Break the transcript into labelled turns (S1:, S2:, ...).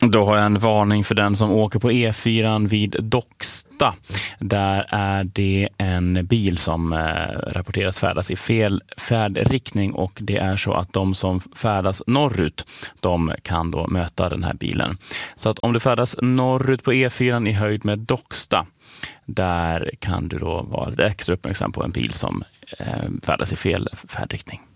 S1: Då har jag en varning för den som åker på E4 vid Docksta. Där är det en bil som rapporteras färdas i fel färdriktning, och det är så att de som färdas norrut, de kan då möta den här bilen. Så att om du färdas norrut på E4 i höjd med Docksta, där kan du då vara extra uppmärksam på en bil som färdas i fel färdriktning.